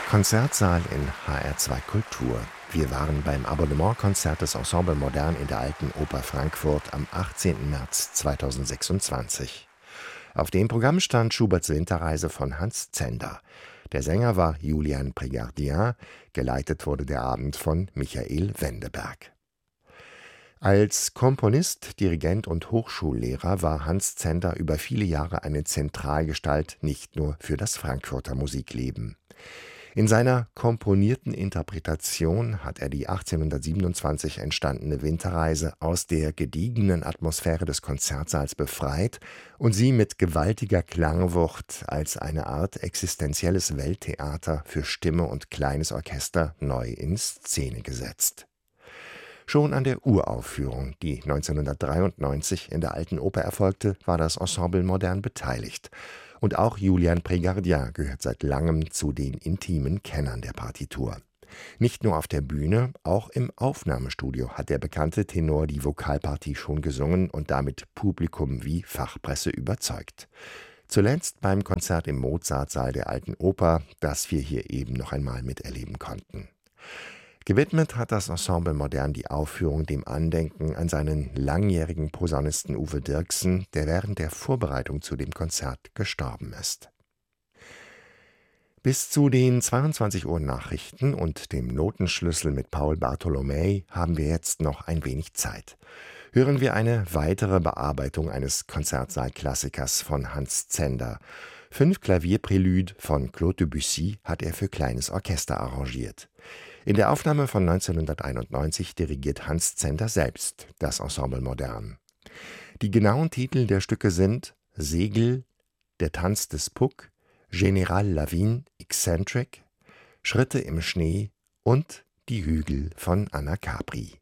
Konzertsaal in HR2 Kultur. Wir waren beim Abonnementkonzert des Ensemble Modern in der Alten Oper Frankfurt am 18. März 2026. Auf dem Programm stand Schuberts Winterreise von Hans Zender. Der Sänger war Julian Prégardien, geleitet wurde der Abend von Michael Wendeberg. Als Komponist, Dirigent und Hochschullehrer war Hans Zender über viele Jahre eine Zentralgestalt nicht nur für das Frankfurter Musikleben. In seiner komponierten Interpretation hat er die 1827 entstandene Winterreise aus der gediegenen Atmosphäre des Konzertsaals befreit und sie mit gewaltiger Klangwucht als eine Art existenzielles Welttheater für Stimme und kleines Orchester neu in Szene gesetzt. Schon an der Uraufführung, die 1993 in der Alten Oper erfolgte, war das Ensemble Modern beteiligt. Und auch Julian Prégardien gehört seit langem zu den intimen Kennern der Partitur. Nicht nur auf der Bühne, auch im Aufnahmestudio hat der bekannte Tenor die Vokalpartie schon gesungen und damit Publikum wie Fachpresse überzeugt. Zuletzt beim Konzert im Mozartsaal der Alten Oper, das wir hier eben noch einmal miterleben konnten. Gewidmet hat das Ensemble Modern die Aufführung dem Andenken an seinen langjährigen Posaunisten Uwe Dirksen, der während der Vorbereitung zu dem Konzert gestorben ist. Bis zu den 22 Uhr Nachrichten und dem Notenschlüssel mit Paul Bartholomä haben wir jetzt noch ein wenig Zeit. Hören wir eine weitere Bearbeitung eines Konzertsaalklassikers von Hans Zender. 5 Klavierprälude von Claude Debussy hat er für kleines Orchester arrangiert. In der Aufnahme von 1991 dirigiert Hans Zender selbst das Ensemble Modern. Die genauen Titel der Stücke sind Segel, Der Tanz des Puck, Général Lavigne, Eccentric, Schritte im Schnee und Die Hügel von Anna Capri.